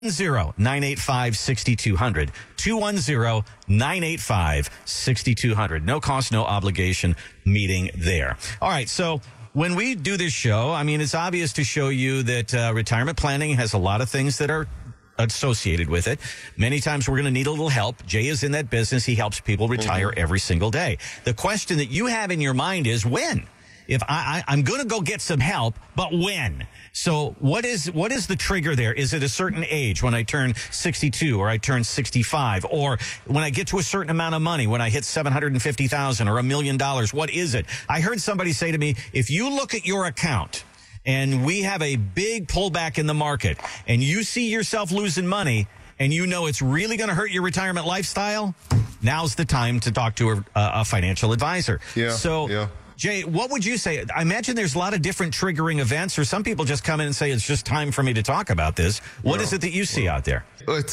210-985-6200. 210-985-6200. No cost, no obligation meeting there. All right, so when we do this show, I mean, it's obvious to show you that retirement planning has a lot of things that are associated with it. Many times we're going to need a little help. Jay is in that business. He helps people retire every single day. The question that you have in your mind is when? If I'm going to go get some help, but when? So what is the trigger there? Is it a certain age, when I turn 62 or I turn 65, or when I get to a certain amount of money, when I hit $750,000 or $1 million? What is it? I heard somebody say to me, if you look at your account and we have a big pullback in the market and you see yourself losing money and you know it's really going to hurt your retirement lifestyle, now's the time to talk to a financial advisor. Yeah. Jay, what would you say? I imagine there's a lot of different triggering events, or some people just come in and say, it's just time for me to talk about this. What is it that you see out there?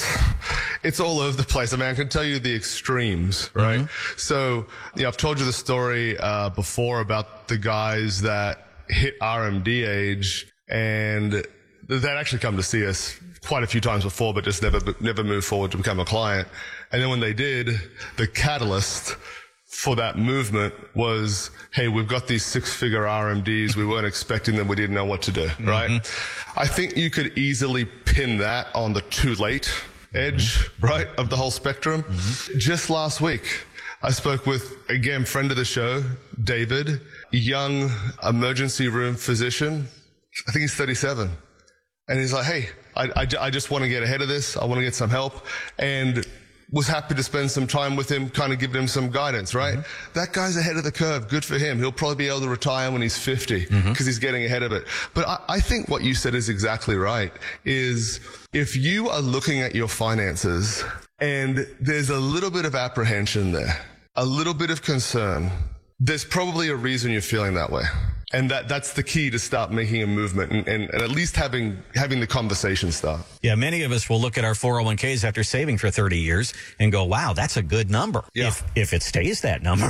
It's all over the place. I mean, I can tell you the extremes, right? So, I've told you the story before about the guys that hit RMD age, and they'd actually come to see us quite a few times before, but just never moved forward to become a client. And then when they did, the catalyst for that movement was, hey, we've got these 6-figure RMDs. We weren't expecting them. We didn't know what to do, right? I think you could easily pin that on the too late edge, right, of the whole spectrum. Just last week, I spoke with, again, friend of the show, David, young emergency room physician. I think he's 37. And he's like, hey, I just want to get ahead of this. I want to get some help. And was happy to spend some time with him, kind of giving him some guidance, right? That guy's ahead of the curve. Good for him. He'll probably be able to retire when he's 50 because he's getting ahead of it. But I think what you said is exactly right, is if you are looking at your finances and there's a little bit of apprehension there, a little bit of concern, there's probably a reason you're feeling that way. And that's the key to start making a movement and at least having the conversation start. Yeah, many of us will look at our 401ks after saving for 30 years and go, wow, that's a good number. Yeah. If it stays that number,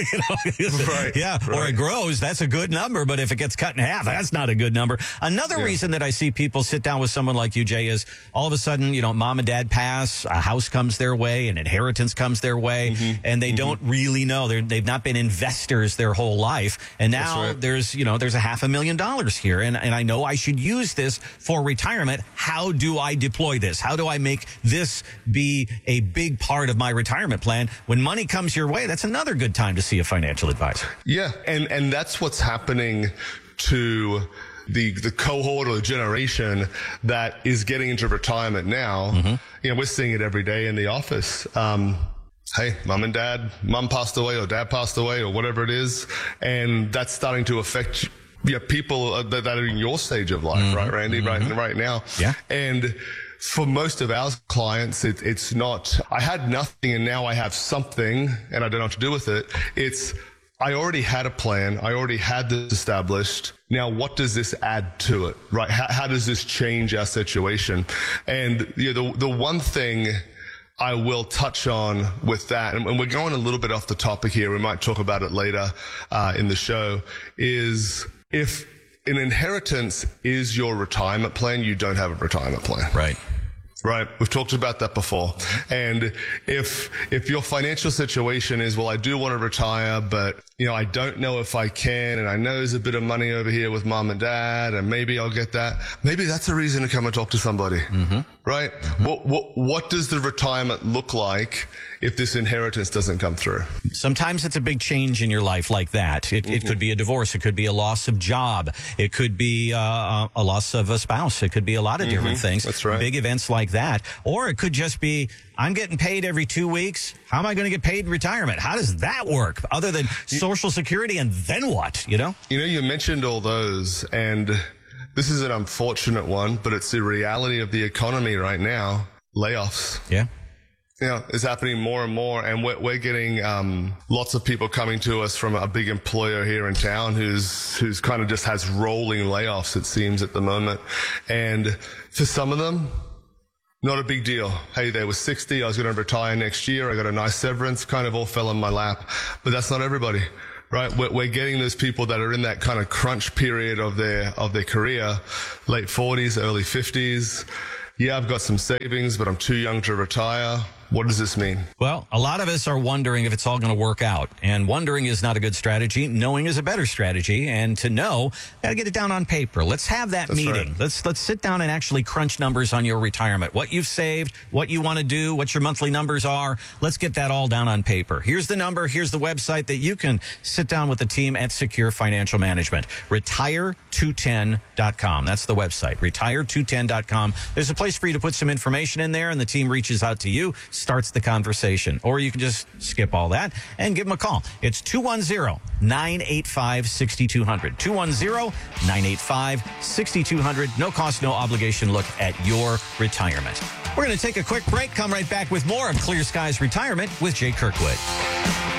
Right. Yeah. Right. Or it grows, that's a good number. But if it gets cut in half, that's not a good number. Another reason that I see people sit down with someone like you, Jay, is all of a sudden, mom and dad pass, a house comes their way, an inheritance comes their way, and they don't really know. They've not been investors their whole life. And now there's $500,000 here, and I know I should use this for retirement. How do I deploy this? How do I make this be a big part of my retirement plan? When money comes your way, that's another good time to see a financial advisor. Yeah, and that's what's happening to the cohort or the generation that is getting into retirement now. We're seeing it every day in the office. Hey, mom passed away or dad passed away or whatever it is. And that's starting to affect people that are in your stage of life, right, Randy, right now. Yeah. And for most of our clients, it's not, I had nothing and now I have something and I don't know what to do with it. It's, I already had a plan. I already had this established. Now, what does this add to it, right? How does this change our situation? And the one thing I will touch on with that, and we're going a little bit off the topic here, we might talk about it later in the show, is if an inheritance is your retirement plan, you don't have a retirement plan. Right. We've talked about that before. And if your financial situation is, well, I do want to retire, but, I don't know if I can, and I know there's a bit of money over here with mom and dad, and maybe I'll get that. Maybe that's a reason to come and talk to somebody. Right? What does the retirement look like if this inheritance doesn't come through? Sometimes it's a big change in your life like that. It could be a divorce. It could be a loss of job. It could be a loss of a spouse. It could be a lot of different things. That's right. Big events like that. Or it could just be, I'm getting paid every 2 weeks. How am I going to get paid in retirement? How does that work? Other than Social Security, and then what, You mentioned all those, and this is an unfortunate one, but it's the reality of the economy right now. Layoffs. Yeah. It's happening more and more, and we're getting lots of people coming to us from a big employer here in town who's kind of just has rolling layoffs, it seems, at the moment. And for some of them, not a big deal. Hey, they were 60. I was going to retire next year. I got a nice severance, kind of all fell in my lap. But that's not everybody, right? We're getting those people that are in that kind of crunch period of their career, late 40s, early 50s. yeah, I've got some savings, but I'm too young to retire. What does this mean? Well, a lot of us are wondering if it's all going to work out. And wondering is not a good strategy. Knowing is a better strategy. And to know, got to get it down on paper. Let's have that meeting. Right. Let's sit down and actually crunch numbers on your retirement. What you've saved, what you want to do, what your monthly numbers are. Let's get that all down on paper. Here's the number. Here's the website that you can sit down with the team at Secure Financial Management. Retire210.com. That's the website. Retire210.com. There's a place for you to put some information in there, and the team reaches out to you, starts the conversation. Or you can just skip all that and give them a call. It's 210-985-6200. 210-985-6200. No cost, no obligation look at your retirement. We're going to take a quick break, come right back with more of Clear Skies Retirement with Jay Kirkwood.